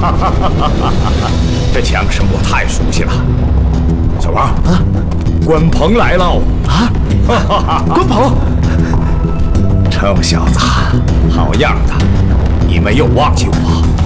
这枪声我太熟悉了。小王啊，关鹏来喽！啊， 关鹏， 臭小子，好样的！你没有忘记我。